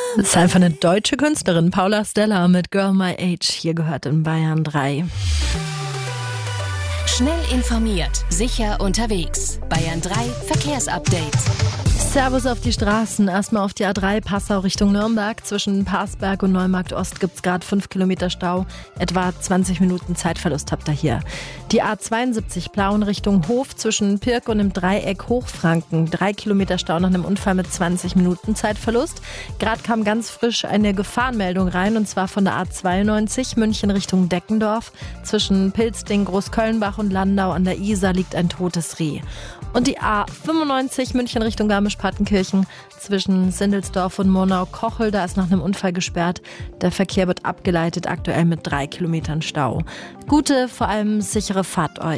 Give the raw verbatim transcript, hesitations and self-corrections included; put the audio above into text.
Das ist einfach eine deutsche Künstlerin, Paula Stella mit Girl My Age. Hier gehört in Bayern drei. Schnell informiert, sicher unterwegs. Bayern drei Verkehrsupdate. Servus auf die Straßen. Erstmal auf die A drei Passau Richtung Nürnberg. Zwischen Parsberg und Neumarkt Ost gibt es gerade fünf Kilometer Stau. Etwa zwanzig Minuten Zeitverlust habt ihr hier. Die A zweiundsiebzig Plauen Richtung Hof zwischen Pirk und im Dreieck Hochfranken. Drei Kilometer Stau nach einem Unfall mit zwanzig Minuten Zeitverlust. Gerade kam ganz frisch eine Gefahrenmeldung rein, und zwar von der A zweiundneunzig München Richtung Deckendorf. Zwischen Pilzding, Großkölnbach und Landau an der Isar liegt ein totes Reh. Und die A fünfundneunzig München Richtung Garmisch-Partenkirchen zwischen Sindelsdorf und Murnau-Kochel, da ist nach einem Unfall gesperrt. Der Verkehr wird abgeleitet, aktuell mit drei Kilometern Stau. Gute, vor allem sichere Fahrt euch.